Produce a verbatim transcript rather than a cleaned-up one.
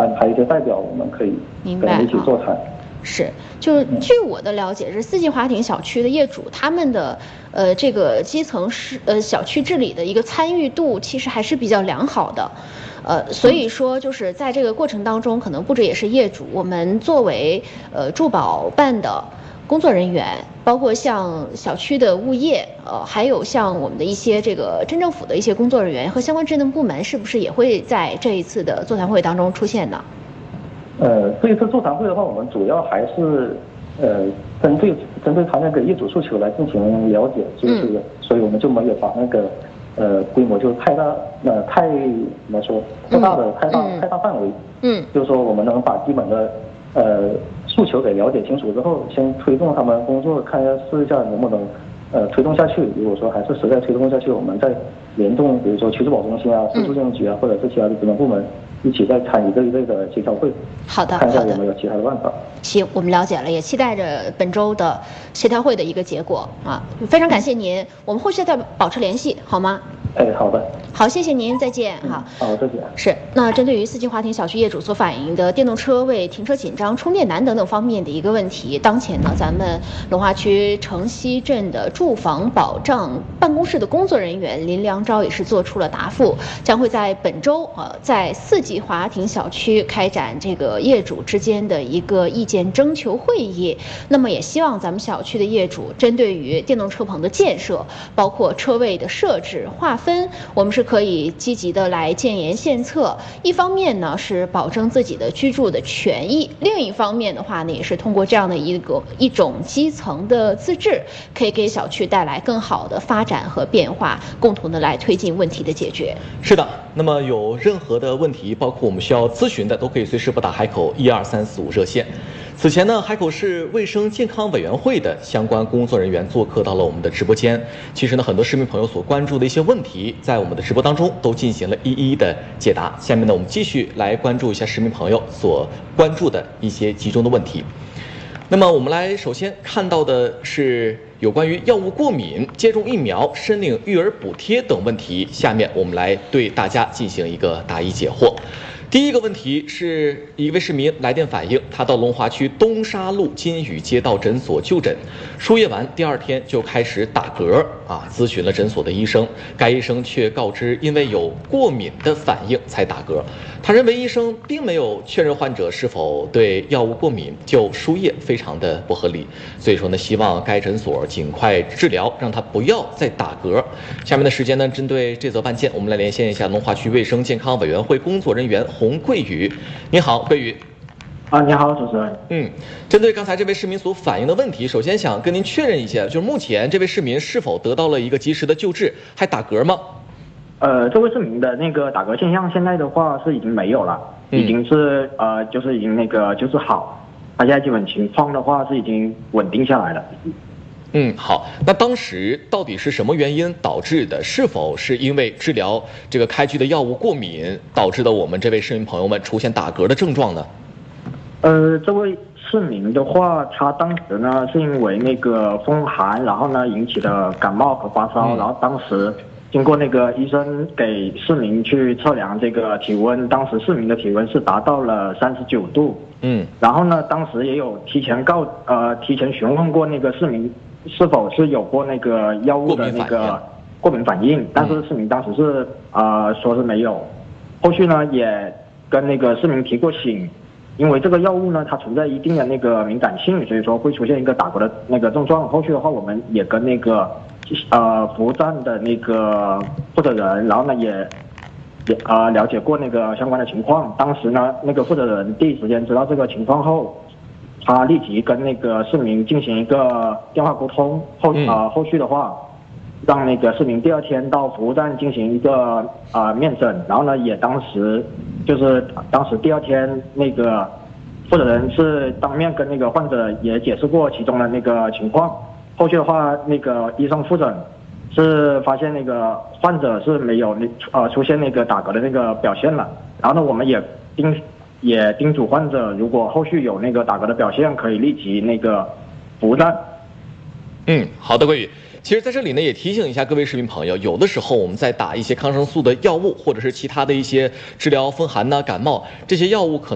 安排一些代表，我们可以跟他们一起座谈。 是，就是据我的了解，是四季华庭小区的业主他们的呃这个基层是呃小区治理的一个参与度其实还是比较良好的，呃所以说就是在这个过程当中，可能不止也是业主，我们作为呃住保办的工作人员，包括像小区的物业，呃还有像我们的一些这个镇政府的一些工作人员和相关职能部门，是不是也会在这一次的座谈会当中出现呢？ 呃，这一次座谈会的话，我们主要还是呃针对针对他那个业主诉求来进行了解，就是、嗯、所以我们就没有把那个呃规模就太大呃太怎么说太大的、嗯、太大、嗯、太大范围，嗯，就是说我们能把基本的呃诉求给了解清楚之后，先推动他们工作，看一下试一下能不能呃推动下去。如果说还是实在推动下去，我们再联动，比如说区治保中心啊、市住建局啊，或者是其他的职能部门。一起再参与这一类的协调会， 好的， 看一下有没有其他的办法。 行，我们了解了，也期待着本周的协调会的一个结果啊！非常感谢您，我们后续再保持联系，好吗？ 哎，好的。 好，谢谢您，再见。好、 嗯，好，再见。 是，那针对于四季华庭小区业主所反映的电动车位停车紧张、充电难等等方面的一个问题，当前呢，咱们龙华区城西镇的住房保障办公室的工作人员林良钊也是做出了答复，将会在本周呃在四季华庭小区开展这个业主之间的一个意见征求会议。那么也希望咱们小区的业主针对于电动车棚的建设，包括车位的设置划分，我们是可以积极的来建言献策。一方面呢是保证自己的居住的权益，另一方面的话呢也是通过这样的一个一种基层的自治，可以给小区带来更好的发展和变化，共同的来推进问题的解决。 是的，那么有任何的问题，包括我们需要咨询的，都可以随时拨打海口一二三四五热线。此前呢，海口市卫生健康委员会的相关工作人员做客到了我们的直播间。其实呢，很多市民朋友所关注的一些问题，在我们的直播当中都进行了一一的解答。下面呢，我们继续来关注一下市民朋友所关注的一些集中的问题。那么我们来首先看到的是有关于药物过敏、接种疫苗、申领育儿补贴等问题。下面我们来对大家进行一个答疑解惑。第一个问题是一位市民来电反映，他到龙华区东沙路金宇街道诊所就诊，输液完第二天就开始打嗝啊，咨询了诊所的医生，该医生却告知因为有过敏的反应才打嗝。他认为医生并没有确认患者是否对药物过敏就输液，非常的不合理。所以说呢，希望该诊所尽快治疗，让他不要再打嗝。下面的时间呢，针对这则案件，我们来连线一下龙华区卫生健康委员会工作人员洪桂宇。你好，桂宇。 啊，你好，主持人。 嗯，针对刚才这位市民所反映的问题，首先想跟您确认一下，就是目前这位市民是否得到了一个及时的救治，还打嗝吗？ 呃，这位市民的那个打嗝现象，现在的话是已经没有了，嗯、已经是呃，就是已经那个就是好，他现在基本情况的话是已经稳定下来了。 嗯，好，那当时到底是什么原因导致的？是否是因为治疗这个开具的药物过敏，导致的我们这位市民朋友们出现打嗝的症状呢？ 呃，这位市民的话，他当时呢是因为那个风寒，然后呢引起的感冒和发烧，嗯、然后当时经过那个医生给市民去测量这个体温，当时市民的体温是达到了三十九度。嗯，然后呢，当时也有提前告呃提前询问过那个市民是否是有过那个药物的那个过敏反应，但是市民当时是呃说是没有。后续呢也跟那个市民提过醒，因为这个药物呢它存在一定的那个敏感性，所以说会出现一个打嗝的那个症状。后续的话我们也跟那个呃服务站的那个负责人，然后呢也也呃了解过那个相关的情况。当时呢那个负责人第一时间知道这个情况后，他立即跟那个市民进行一个电话沟通，后呃后续的话，让那个市民第二天到服务站进行一个呃面诊，然后呢也当时就是当时第二天那个负责人是当面跟那个患者也解释过其中的那个情况。后续的话，那个医生复诊是发现那个患者是没有那呃出现那个打嗝的那个表现了，然后呢我们也叮。也叮嘱患者，如果后续有那个打嗝的表现，可以立即那个服务站。 嗯，好的，桂宇。其实在这里呢，也提醒一下各位市民朋友，有的时候我们在打一些抗生素的药物，或者是其他的一些治疗风寒呐、感冒这些药物可能。